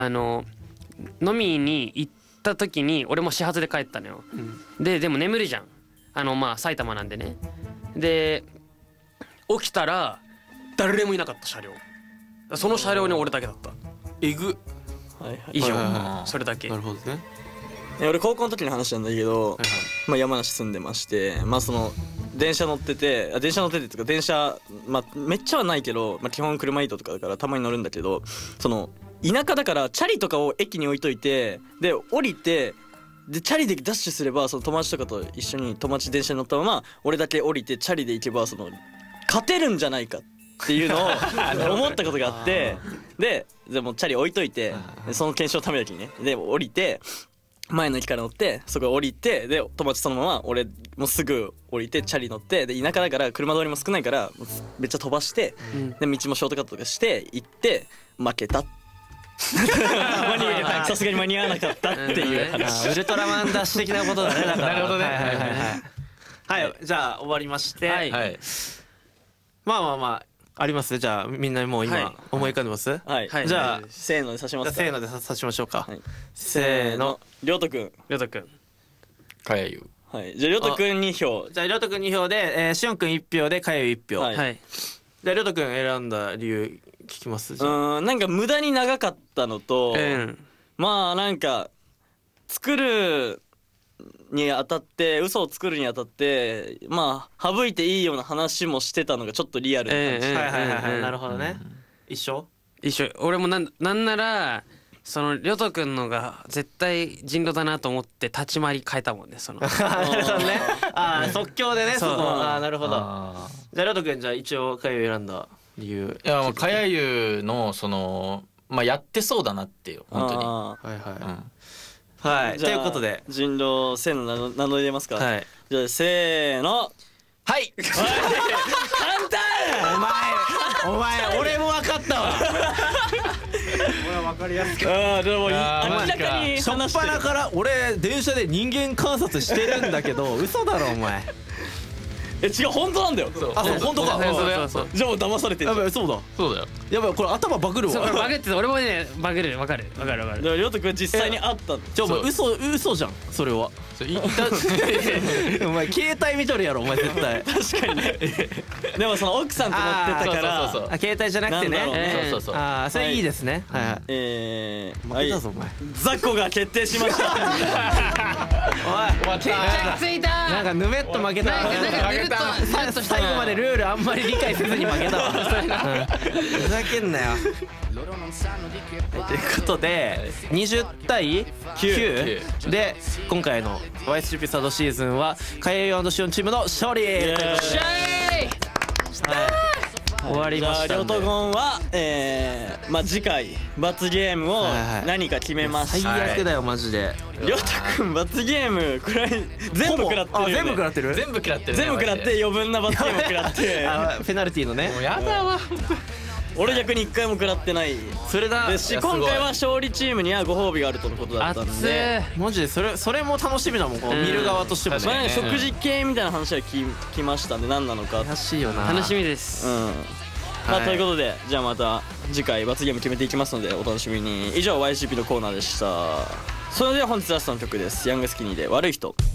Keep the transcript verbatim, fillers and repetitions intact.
あの飲みに行った時に俺も始発で帰ったのよ、うん、ででも眠るじゃん、あのまあ埼玉なんでね。で起きたら誰もいなかった車両、その車両に俺だけだった。 えぐ、 はいはい、以上、はいはいはい、それだけ。 なるほどね。 俺高校の時の話なんだけど、はいはい、まあ、山梨住んでまして、まあその電車乗ってて、あ電車乗っててっていうか電車、まあ、めっちゃはないけど、まあ、基本車移動とかだからたまに乗るんだけど、その田舎だからチャリとかを駅に置いといて、で降りて、でチャリでダッシュすればその友達とかと一緒に友達電車に乗ったまま俺だけ降りてチャリで行けばその勝てるんじゃないかっていうのを思ったことがあってででもチャリ置いといて、その検証のためだけにね、で降りて前の駅から乗ってそこ降りて、で友達そのまま俺もうすぐ降りてチャリ乗って、で田舎だから車通りも少ないからめっちゃ飛ばして、うん、で道もショートカットとかして行って負けた。さすがに間に合わなかったっていう話。 ウルトラマンダッシュ的なことだね。だからなるほどね。はいはいはいはい、はい、じゃあ終わりまして、はい、まあまあまあありますね。じゃあみんなもう今思い浮かんでます？はい、はい、じゃあせーので刺しますか。 せーので刺しましょうか、はい、せーの。 りょうとくん。 りょうとくん。 かやゆ。 はい、じゃありょうとくんに票。 じゃありょうとくんに票で、えー、しおんくんいち票でかやゆいち票。はい、はい、じゃありょうとくん選んだ理由聞きます。じゃあうん、なんか無駄に長かったのと、うん、まあなんか作るにあたって嘘を作るにあたってまあ省いていいような話もしてたのがちょっとリアルな感じ。 はいはいはいはい、なるほどね。一緒一緒。俺もなんなんならそのりょうとくんのが絶対人狼だなと思って立ち回り変えたもんね。そのなるほどね。ああ即興でね。そこ。ああなるほど。じゃありょうとくんじゃあ一応かやゆ選んだ理由。 いやかやゆのそのまあやってそうだなってよ本当に。はいはい。うんはい、ということで人狼せーの名乗名乗り出ますか。はい。じゃあせーの。 はい。簡単。お前お前俺も分かったわ。俺は分かりやすく。ああでも明らかに初っ端から俺電車で人間観察してるんだけど嘘だろお前。 え違う本当なんだよ。 あそう本当か。 じゃあもう騙されてる。 やばいそうだそうだよ。やばいこれ頭バグるわ。 そうこれバグって俺もねバグるわかるわかるわかる。 りょうとくん実際にあった。 じゃあお前嘘嘘じゃんそれは。お前携帯見とるやろお前絶対。 確かにね。でもその奥さんと乗ってたからあ携帯じゃなくてね。そうそうそう。あそれいいですね。はいはい。 え負けたぞお前。 雑魚が決定しました。 おい決着ついた。 なんかぬめっと負けた。最後までルールあんまり理解せずに負けたわ。ふざけんなよ。ということでにじゅうたいきゅうで今回の ワイエスジーピー サードシーズンはかやゆ&しおんチームの勝利。終わりましたんで。 りょうとくんはえーまあ次回罰ゲームを何か決めました。 最悪だよマジで。 りょうとくん罰ゲームくらい全部食らってる。 全部食らってる。 全部食らってる。 全部食らって余分な罰ゲーム食らって。 ペナルティーのね。 もうやだわ。 俺逆に一回も食らってないそれだですし、今回は勝利チームにはご褒美があるとのことだったんで、 マジでそれそれも楽しみだもんこの見る側としてもね。 まあ食事系みたいな話は聞きましたんで何なのか怪しいよな。 楽しみです。 うんまあということでじゃあまた次回罰ゲーム決めていきますのでお楽しみに。以上 ワイエスジーピー のコーナーでした。それでは本日ラストの曲です。ヤングスキニーで悪い人。